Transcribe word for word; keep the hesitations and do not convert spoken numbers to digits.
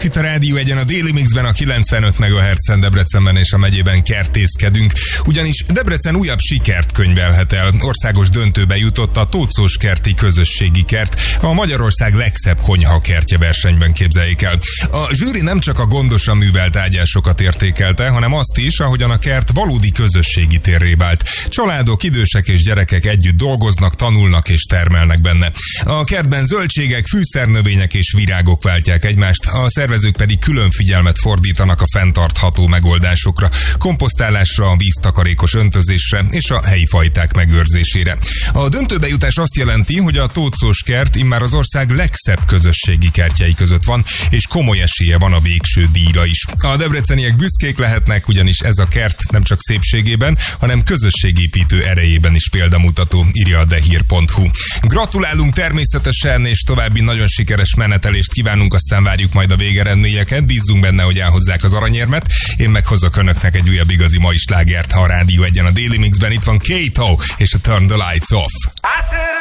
Itt a Rádió Egyen a Daily Mixben a kilencvenöt megahertzen Debrecenben és a megyében kertészkedünk, ugyanis Debrecen újabb sikert könyvelhet el. Országos döntőbe jutott a Tóczós kerti közösségi kert, a Magyarország legszebb konyhakertje versenyben, képzeljék el. A zsűri nem csak a gondosan művelt ágyásokat értékelte, hanem azt is, ahogyan a kert valódi közösségi térré vált. Családok, idősek és gyerekek együtt dolgoznak, tanulnak és termelnek benne. A kertben zöldségek, fűszernövények és virágok váltják egymást, a szervezők pedig külön figyelmet fordítanak a fenntartható megoldásokra, komposztálásra, víztakarékos öntözésre és a helyi fajták megőrzésére. A döntőbe jutás azt jelenti, hogy a Tóczós kert immár az ország legszebb közösségi kertjei között van, és komoly esélye van a végső díjra is. A debreceniek büszkék lehetnek, ugyanis ez a kert nem csak szépségében, hanem közösségépítő erejében is példamutató, írja a dehír pont hu. Gratulálunk természetesen, és további nagyon sikeres menetelést kívánunk, aztán várjuk majd a végeredményeket, bízzunk benne, hogy elhozzák az aranyérmet. Én meghozok önöknek egy újabb igazi mai slágert, ha a Rádió Egyen a Daily Mixben. Itt van Kato és a Turn the Lights Off.